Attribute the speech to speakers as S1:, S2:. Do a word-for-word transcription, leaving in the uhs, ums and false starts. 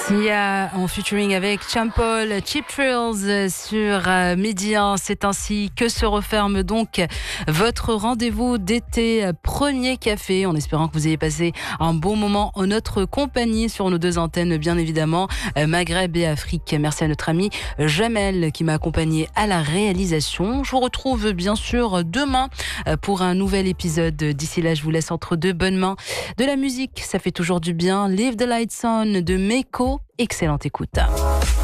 S1: Sia en featuring avec Champol, Cheap Thrills sur Midi un. C'est ainsi que se referme donc votre rendez-vous d'été, premier café, en espérant que vous ayez passé un bon moment en notre compagnie sur nos deux antennes, bien évidemment, Maghreb et Afrique. Merci à notre ami Jamel qui m'a accompagné à la réalisation. Je vous retrouve bien sûr demain pour un nouvel épisode. D'ici là, je vous laisse entre deux bonnes mains. De la musique, ça fait toujours du bien. Leave the Lights On de Meko. Excellente écoute.